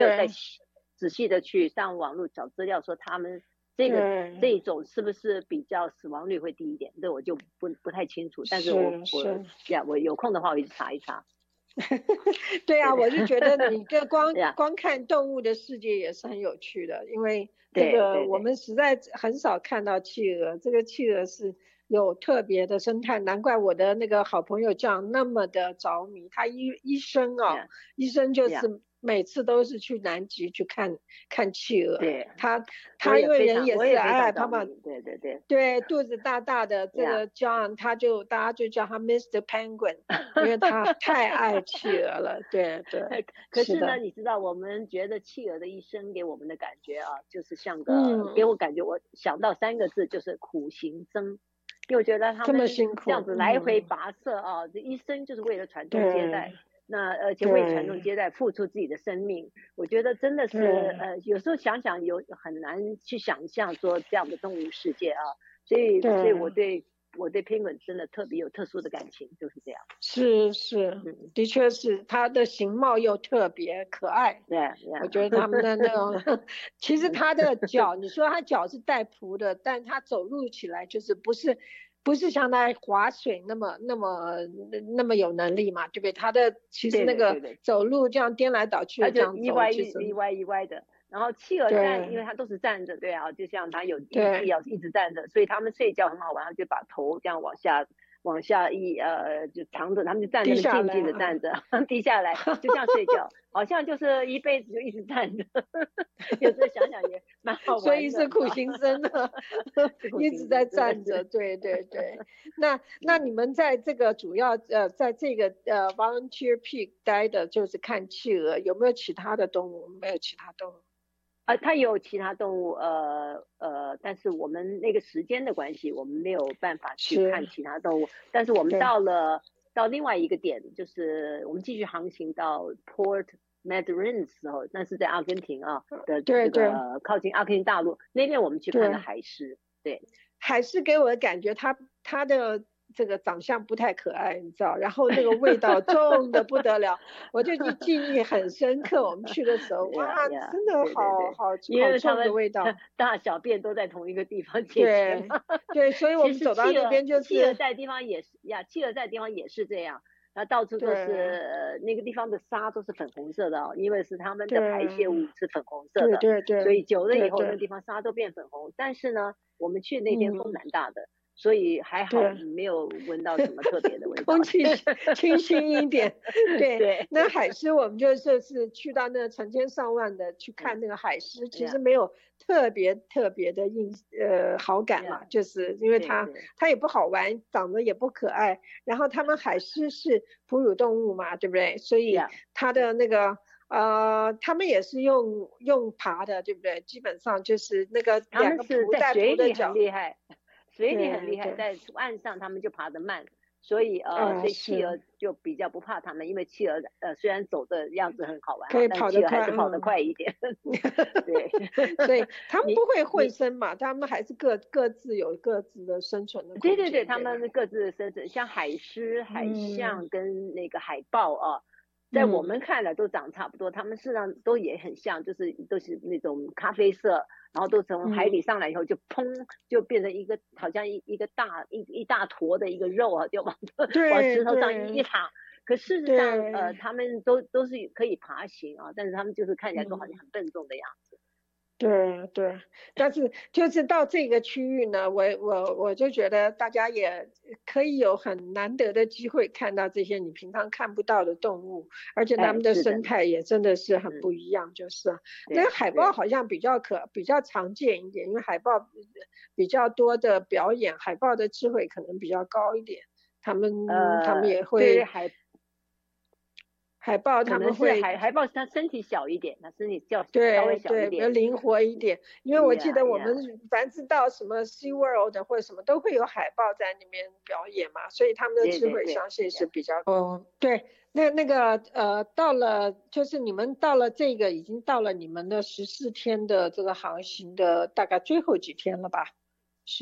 再对仔细的去上网络找资料，说他们这一种是不是比较死亡率会低一点？这我就不太清楚，但是我有空的话我一直查一查。 对啊，我就觉得你这光呀光看动物的世界也是很有趣的，因为这个我们实在很少看到企鹅，这个企鹅是有特别的生态，难怪我的那个好朋友这样那么的着迷，他医生啊，医生就是每次都是去南极去看企鹅， 对， 他因为人也是矮矮胖胖， 对， 肚子大大的这个 John， 大家就叫他 Mr. Penguin， 因为他太爱企鹅了，对。 可是呢，你知道我们觉得企鹅的一生给我们的感觉啊，就是像个给我感觉，我想到3个字就是苦行僧，因为我觉得他们这样子来回跋涉啊，这一生就是为了传宗接代。那而且为传宗接代付出自己的生命，我觉得真的是有时候想想很难去想象说这样的动物世界啊，所以我对 Penguin 真的特别有特殊的感情，就是这样。 是，的确是，它的形貌又特别可爱。 对， 我觉得他们的那种，其实它的脚，你说它脚是带蹼的，但它走路起来就是不是像它划水那么有能力嘛，对不对？它的其实那个走路这样颠来倒去的这样走， 一歪的。然后企鹅站，因为它都是站着，对啊，就像它有毅力要一直站着，所以他们睡觉很好玩，就把头这样往下就长着，他们就站着静静的站着，低下来就这样睡觉，好像就是一辈子就一直站着。有时候想想也蛮好玩的。 所以是苦行僧的，一直在站着。对。那你们在这个主要在这个Volunteer Peak 待的就是看企鹅，有没有其他的动物？没有其他动物。 它有其他动物，但是我们那个时间的关系，我们没有办法去看其他动物。但是我们到另外一个点，就是我们继续航行到 Port Madryn 的时候，那是在阿根廷啊的这个靠近阿根廷大陆那边，我们去看的海狮。对， 海狮给我的感觉，它的这个长相不太可爱，你知道，然后那个味道重的不得了，我就记忆很深刻。我们去的时候，哇，真的好重的味道， 大小便都在同一个地方解决。 对，所以我们走到那边就是企鹅在的地方也是企鹅在的地方也是这样，然后到处都是那个地方的沙都是粉红色的，因为是他们的排泄物是粉红色的， 对， 所以久了以后那个地方沙都变粉红。但是呢，我们去那天风蛮大的。所以还好没有闻到什么特别的味道， 空气清新一点。对，那海狮我们就是去到那成千上万的去看那个海狮，其实没有特别的好感嘛，就是因为它也不好玩，长得也不可爱，然后他们海狮是哺乳动物嘛，对不对？所以它的那个他们也是用爬的，对不对？基本上就是那个两个蹼带蹼的脚， 厉害。水里很厉害，在岸上他们就爬得慢，所以企鹅就比较不怕他们，因为企鹅虽然走的样子很好玩， 可以跑得快，还是跑得快一点。 对，所以他们不会混生嘛，他们还是各自有各自的生存的空间。 对，他们各自的生存，像海狮、海象跟那个海豹啊。在我们看来都长差不多，他们事实上都也很像，就是都是那种咖啡色，然后都从海里上来以后就砰就变成一个好像一大坨的一个肉啊，就往石头上一躺。可事实上他们都是可以爬行啊，但是他们就是看起来都好像很笨重的样子。 对，但是就是到这个区域呢，我就觉得大家也可以有很难得的机会看到这些你平常看不到的动物，而且他们的生态也真的是很不一样，就是那个海豹好像比较常见一点，因为海豹比较多的表演，海豹的智慧可能比较高一点，他们也会海豹他们会海豹它身体小一点，它身体稍微小一点， 比较灵活一点。因为我记得我们凡是到什么 Sea World 或者什么都会有海豹在那边表演嘛，所以他们的智慧相信是比较对。那个到了就是你们到了这个已经到了你们的14天的这个航行的大概最后几天了吧？